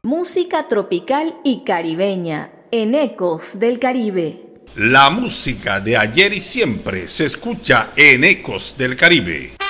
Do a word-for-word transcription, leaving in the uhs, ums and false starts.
Música tropical y caribeña en Ecos del Caribe. La música de ayer y siempre se escucha en Ecos del Caribe.